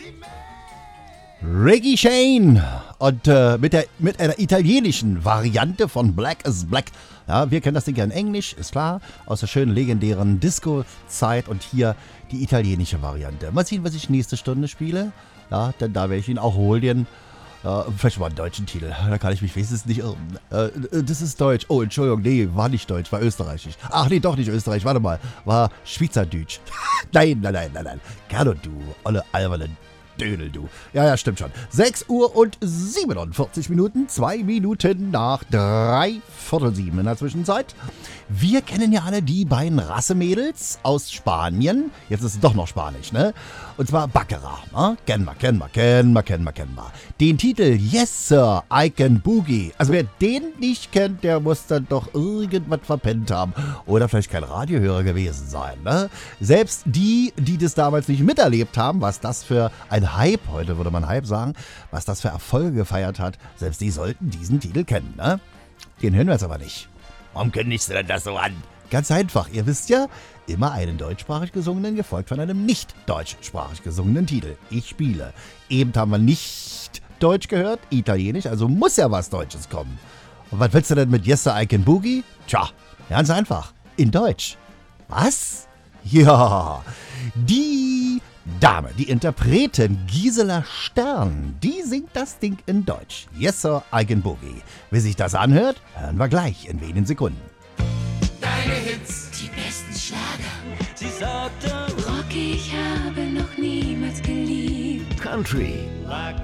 Ricky Shane und mit einer italienischen Variante von Black is Black. Ja, wir kennen das Ding ja in Englisch, ist klar, aus der schönen legendären Disco-Zeit und hier die italienische Variante. Mal sehen, was ich nächste Stunde spiele. Ja, denn da werde ich ihn auch holen. Vielleicht mal einen deutschen Titel, da kann ich mich wenigstens nicht irren. Das ist Deutsch. Oh, Entschuldigung, nee, war nicht Deutsch, war österreichisch. Ach nee, doch nicht österreichisch, warte mal, war Schweizerdeutsch. Nein. Carlo, du olle alberne Dödel, du. Ja, stimmt schon. 6 Uhr und 47 Minuten, 2 Minuten nach 6:45 in der Zwischenzeit. Wir kennen ja alle die beiden Rassemädels aus Spanien. Jetzt ist es doch noch Spanisch, ne? Und zwar Baccarat. Ne? Kennen wir. Den Titel Yes Sir, I Can Boogie. Also wer den nicht kennt, der muss dann doch irgendwas verpennt haben. Oder vielleicht kein Radiohörer gewesen sein, ne? Selbst die das damals nicht miterlebt haben, was das für ein Hype, heute würde man Hype sagen, was das für Erfolge gefeiert hat, selbst die sollten diesen Titel kennen, ne? Den hören wir jetzt aber nicht. Warum kündigst du denn das so an? Ganz einfach, ihr wisst ja, immer einen deutschsprachig gesungenen, gefolgt von einem nicht deutschsprachig gesungenen Titel. Ich spiele. Eben haben wir nicht Deutsch gehört, Italienisch, also muss ja was Deutsches kommen. Und was willst du denn mit Yes Sir, I Can Boogie? Tja, ganz einfach, in Deutsch. Was? Ja, die Dame, die Interpretin Gisela Stern, die singt das Ding in Deutsch. Yes Sir, I Can Boogie. Wie sich das anhört, hören wir gleich in wenigen Sekunden. Deine Hits, Die besten Schlager. sie sagte, Rock, ich habe noch niemals geliebt. Country,